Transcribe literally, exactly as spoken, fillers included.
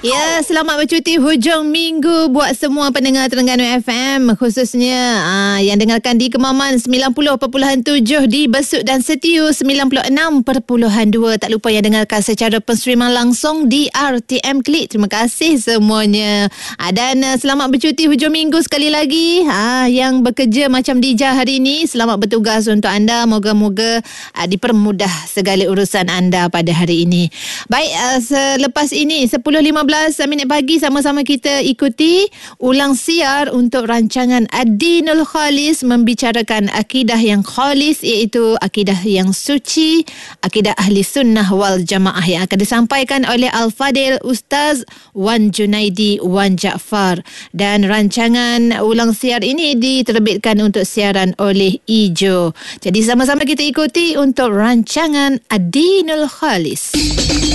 Ya, selamat bercuti hujung minggu buat semua pendengar Terengganu F M, khususnya aa, yang dengarkan di Kemaman sembilan puluh perpuluhan tujuh, di Besut dan Setiu sembilan puluh enam perpuluhan dua. Tak lupa yang dengarkan secara penstreaman langsung di R T M Klik. Terima kasih semuanya. Aa, dan aa, selamat bercuti hujung minggu sekali lagi. Aa, yang bekerja macam Dija hari ini, selamat bertugas untuk anda. Moga-moga aa, dipermudah segala urusan anda pada hari ini. Baik, aa, selepas ini sepuluh lima belas minit pagi, sama-sama kita ikuti ulang siar untuk rancangan Ad-Dinul Khalis, membicarakan akidah yang khalis, iaitu akidah yang suci, akidah Ahli Sunnah wal Jamaah, yang akan disampaikan oleh Al-Fadil Ustaz Wan Junaidi Wan Jaafar. Dan rancangan ulang siar ini diterbitkan untuk siaran oleh Ijo. Jadi sama-sama kita ikuti untuk rancangan Ad-Dinul Khalis.